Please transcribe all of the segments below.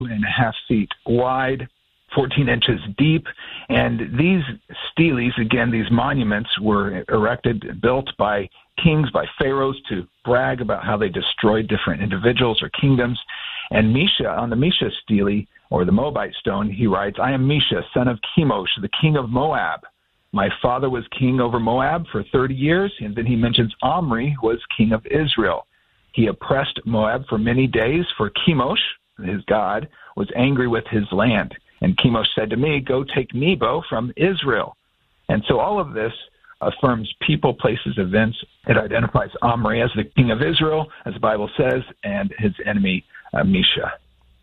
2.5 feet wide, 14 inches deep. And these steles, again, these monuments were erected, built by kings, by pharaohs, to brag about how they destroyed different individuals or kingdoms. And Mesha, on the Mesha stele, or the Moabite stone, he writes, "I am Mesha, son of Chemosh, the king of Moab. My father was king over Moab for 30 years. And then he mentions Omri was king of Israel. He oppressed Moab for many days, for Chemosh, his god, was angry with his land. And Chemosh said to me, go take Nebo from Israel." And so all of this affirms people, places, events. It identifies Omri as the king of Israel, as the Bible says, and his enemy, Mesha.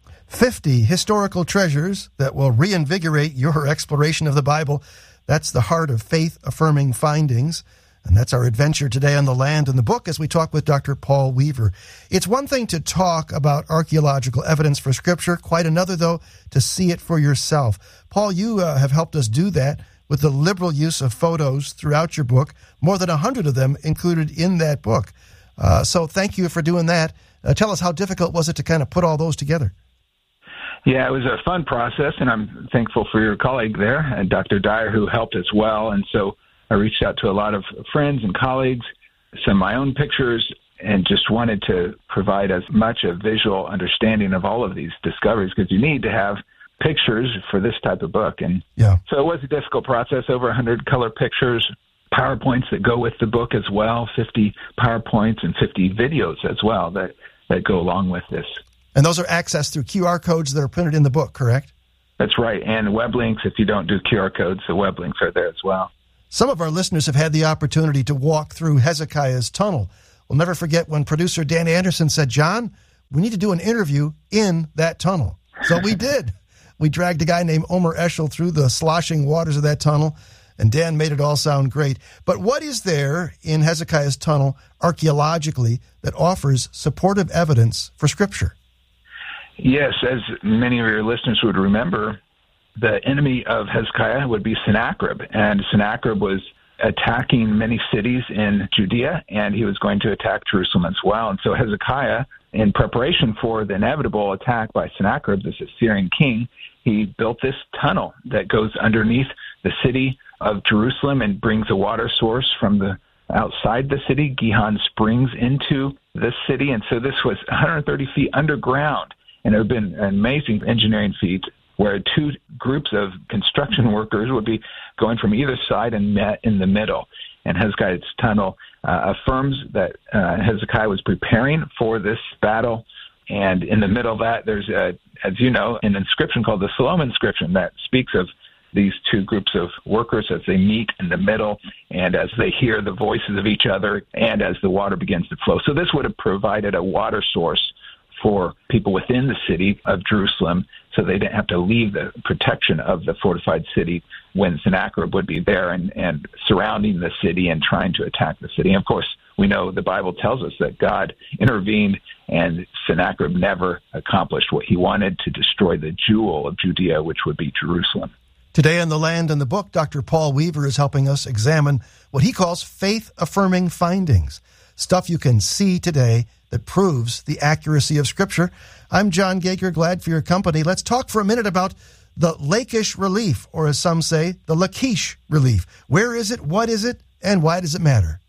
50 historical treasures that will reinvigorate your exploration of the Bible. That's the heart of faith-affirming findings. And that's our adventure today on The Land and the Book as we talk with Dr. Paul Weaver. It's one thing to talk about archaeological evidence for Scripture, quite another, though, to see it for yourself. Paul, you have helped us do that with the liberal use of photos throughout your book, more than 100 of them included in that book. So thank you for doing that. Tell us, how difficult was it to kind of put all those together? Yeah, it was a fun process, and I'm thankful for your colleague there, and Dr. Dyer, who helped as well. And so I reached out to a lot of friends and colleagues, some of my own pictures, and just wanted to provide as much a visual understanding of all of these discoveries, because you need to have pictures for this type of book. And so it was a difficult process, over 100 color pictures, PowerPoints that go with the book as well, 50 PowerPoints and 50 videos as well that go along with this. And those are accessed through QR codes that are printed in the book, correct? That's right. And web links, if you don't do QR codes, the web links are there as well. Some of our listeners have had the opportunity to walk through Hezekiah's tunnel. We'll never forget when producer Dan Anderson said, John, we need to do an interview in that tunnel. So we did. We dragged a guy named Omer Eshel through the sloshing waters of that tunnel, and Dan made it all sound great. But what is there in Hezekiah's tunnel archaeologically that offers supportive evidence for Scripture? Yes, as many of your listeners would remember, the enemy of Hezekiah would be Sennacherib, and Sennacherib was attacking many cities in Judea, and he was going to attack Jerusalem as well. And so Hezekiah, in preparation for the inevitable attack by Sennacherib, this Assyrian king, he built this tunnel that goes underneath the city of Jerusalem and brings a water source from the outside the city, Gihon Springs, into the city. And so this was 130 feet underground, and it had been an amazing engineering feat where two groups of construction workers would be going from either side and met in the middle. And Hezekiah's tunnel affirms that Hezekiah was preparing for this battle. And in the middle of that, there's, as you know, an inscription called the Shalom inscription that speaks of these two groups of workers as they meet in the middle and as they hear the voices of each other and as the water begins to flow. So this would have provided a water source for people within the city of Jerusalem, so they didn't have to leave the protection of the fortified city when Sennacherib would be there and surrounding the city and trying to attack the city. And of course, we know the Bible tells us that God intervened, and Sennacherib never accomplished what he wanted, to destroy the jewel of Judea, which would be Jerusalem. Today on The Land and the Book, Dr. Paul Weaver is helping us examine what he calls faith-affirming findings, stuff you can see today that proves the accuracy of Scripture. I'm John Gager, glad for your company. Let's talk for a minute about the Lachish relief, or as some say, the Lachish relief. Where is it, what is it, and why does it matter?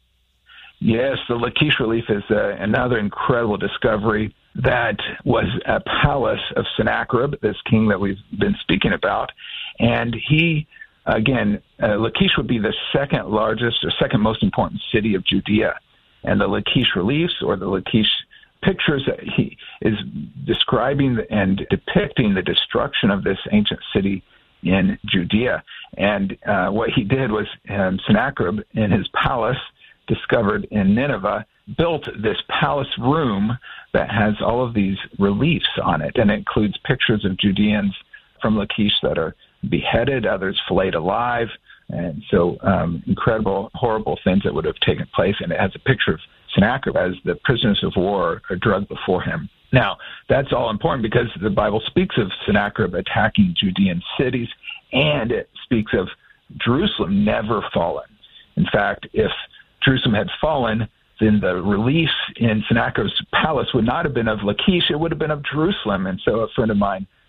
Yes, the Lachish relief is another incredible discovery. That was a palace of Sennacherib, this king that we've been speaking about. And he, again, Lachish would be the second largest or second most important city of Judea. And the Lachish reliefs, or the Lachish pictures, that he is describing and depicting the destruction of this ancient city in Judea. And what he did was, Sennacherib, in his palace, discovered in Nineveh, built this palace room that has all of these reliefs on it. And it includes pictures of Judeans from Lachish that are beheaded, others filleted alive. And so incredible, horrible things that would have taken place. And it has a picture of Sennacherib as the prisoners of war are drugged before him. Now, that's all important because the Bible speaks of Sennacherib attacking Judean cities, and it speaks of Jerusalem never fallen. In fact, if Jerusalem had fallen, then the relief in Sennacherib's palace would not have been of Lachish, it would have been of Jerusalem. And so a friend of mine